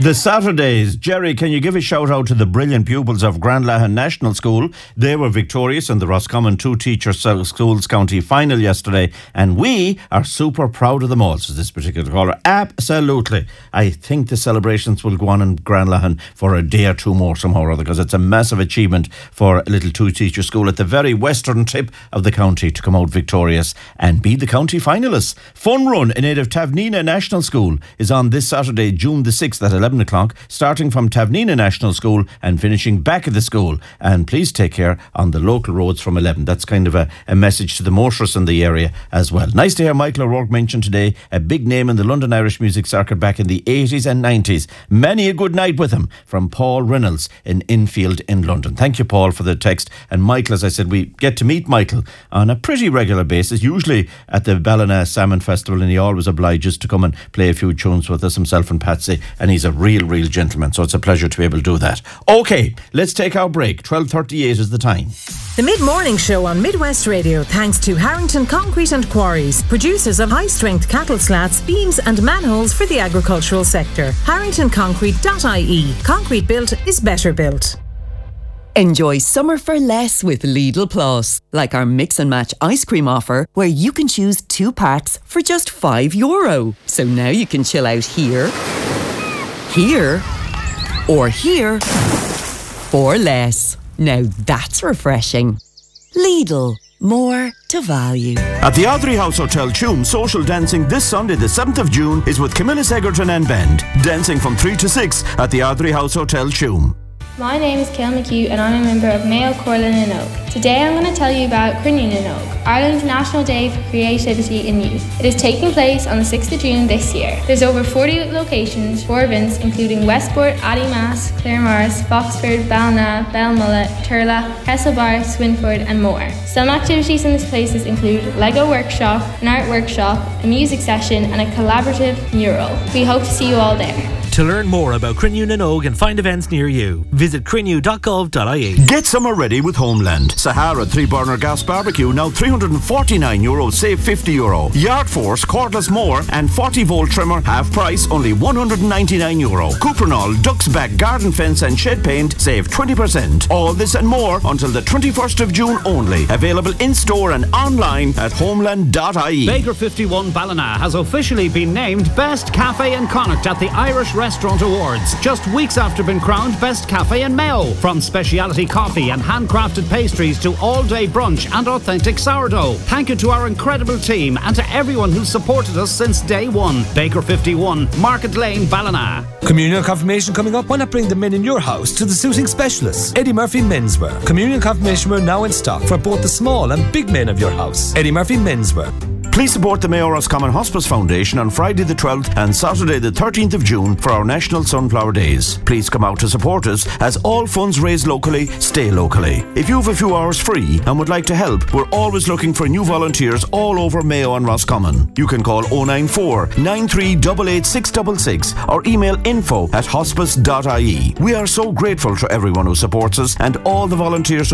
The Saturdays. Jerry, can you give a shout out to the brilliant pupils of Grandlahan National School? They were victorious in the Roscommon Two Teacher Schools County final yesterday, and we are super proud of them all, says this particular caller. Absolutely. I think the celebrations will go on in Grandlahan for a day or two more somehow or other, because it's a massive achievement for a little two teacher school at the very western tip of the county to come out victorious and be the county finalists. Fun run in aid of Tavnina National School is on this Saturday, June the 6th at 11 o'clock, starting from Tavnina National School and finishing back at the school. And please take care on the local roads from 11. That's kind of a message to the motorists in the area as well. Nice to hear Michael O'Rourke mention today, a big name in the London Irish music circuit back in the 80s and 90s. Many a good night with him, from Paul Reynolds in Infield in London. Thank you, Paul, for the text. And Michael, as I said, we get to meet Michael on a pretty regular basis, usually at the Ballina Salmon Festival, and he always obliges to come and play a few tunes with us, himself and Patsy, and he's a real gentleman, so it's a pleasure to be able to do that. OK, let's take our break. 12:38 is the time. The Mid-Morning Show on Midwest Radio, thanks to Harrington Concrete and Quarries, producers of high-strength cattle slats, beams and manholes for the agricultural sector. HarringtonConcrete.ie. Concrete built is better built. Enjoy summer for less with Lidl Plus, like our mix and match ice cream offer, where you can choose 2 packs for just €5. So now you can chill out here, or here for less. Now that's refreshing. Lidl, more to value. At the Audrey House Hotel Tuam, social dancing this Sunday the 7th of June is with Camilla Egerton and Band, dancing from 3 to 6 at the Audrey House Hotel Tuam. My name is Kael McHugh and I'm a member of Mayo, Corlin and Oak. Today I'm going to tell you about Crinnean and Oak, Ireland's National Day for Creativity in Youth. It is taking place on the 6th of June this year. There's over 40 locations for events including Westport, Addymast, Claremorris, Foxford, Ballina, Belmullet, Turla, Castlebar, Swinford and more. Some activities in these places include Lego workshop, an art workshop, a music session and a collaborative mural. We hope to see you all there. To learn more about Crinnean and Oak and find events near you, visit crinnew.gov.ie. Get summer ready with Homeland. Sahara 3-burner gas barbecue now €349, save €50. Yard Force cordless mower and 40-volt trimmer half price, only €199. Cuprinol Duck's Back garden fence and shed paint, save 20%. All this and more until the 21st of June only. Available in store and online at homeland.ie. Baker 51 Ballina has officially been named Best Cafe in Connacht at the Irish Restaurant Awards, just weeks after being crowned Best Cafe in Mayo. From speciality coffee and handcrafted pastries to all-day brunch and authentic sourdough. Thank you to our incredible team and to everyone who's supported us since day one. Baker 51, Market Lane, Ballina. Communion confirmation coming up. Why not bring the men in your house to the suiting specialists? Eddie Murphy Menswear. Communion confirmation wear now in stock for both the small and big men of your house. Eddie Murphy Menswear. Please support the Mayo Roscommon Hospice Foundation on Friday the 12th and Saturday the 13th of June for our National Sunflower Days. Please come out to support us, as all funds raised locally stay locally. If you have a few hours free and would like to help, we're always looking for new volunteers all over Mayo and Roscommon. You can call 094 9388 666 or email info@hospice.ie. We are so grateful to everyone who supports us and all the volunteers who